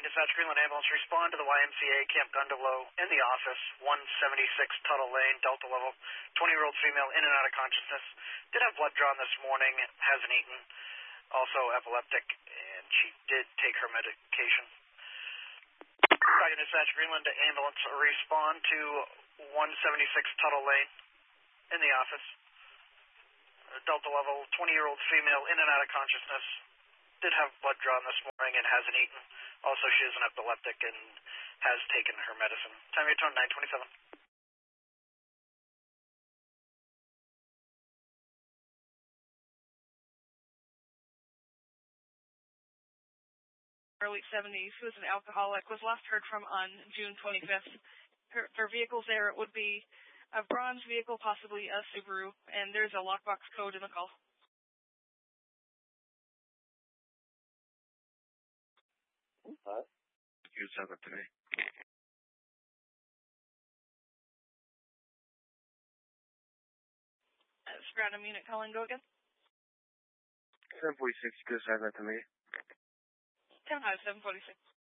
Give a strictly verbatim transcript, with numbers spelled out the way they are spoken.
Calling Dispatch Greenland Ambulance, respond to the Y M C A Camp Gundalow in the office, one seventy-six Tuttle Lane, Delta level, twenty-year-old female in and out of consciousness. Did have blood drawn this morning, hasn't eaten, also epileptic, and she did take her medication. Calling Dispatch Greenland Ambulance, respond to one seventy-six Tuttle Lane in the office, Delta level, twenty-year-old female in and out of consciousness. Did have blood drawn this morning and hasn't eaten. Also, she is an epileptic and has taken her medicine. Time of your tone, nine twenty-seven. Early seventies, who is an alcoholic, was last heard from on June twenty-fifth. Her, for vehicles there, it would be a bronze vehicle, possibly a Subaru, and there's a lockbox code in the call. What? You said that to me. Uh, Stratum unit calling, go again? seven forty-six, you could have said that to me. ten five, seven forty-six.